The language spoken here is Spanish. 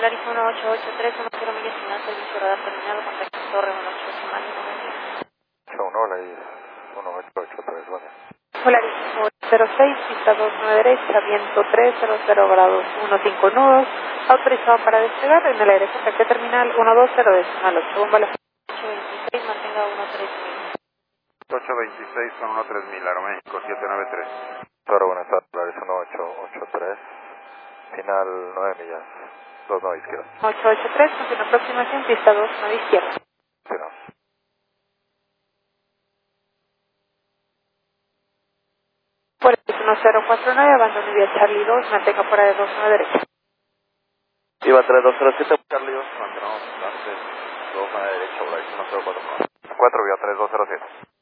Polaris 1883, 10 millas final, servicio radar terminado, contacto Torre 18, 1, la 1883, vale. Polaris 06, pista 29 derecha, viento 300 grados, 15 nudos, autorizado para despegar en el aire, contacto terminal 120 decimal 8, bomba a la 826, mantenga 13000. 826 con 13000, Aeroméxico 793. Toro, buenas tardes, Polaris 1883, final 9 millas, 29 izquierda. 883, continúa aproximación, pista 29 izquierda. Sí, no. Polaris 1049, abandono vía Charlie 2, mantenga fuera de 29 derecha. Iba 3207, Charlie 2, mantenemos antes 29 derecha, Polaris 1049. 4 vía 3207.